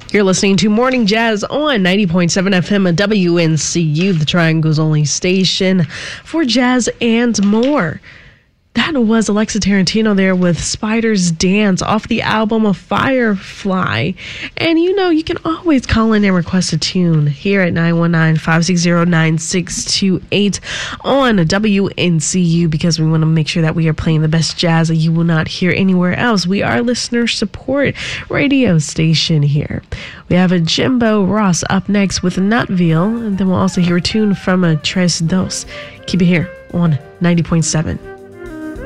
You're listening to Morning Jazz on 90.7 FM at WNCU, the Triangle's only station for jazz and more. That was Alexa Tarantino there with Spider's Dance off the album Firefly. And you can always call in and request a tune here at 919-560-9628 on WNCU, because we want to make sure that we are playing the best jazz that you will not hear anywhere else. We are a listener support radio station here. We have a Jimbo Ross up next with Nutville, and then we'll also hear a tune from a Tres Dos. Keep it here on 90.7.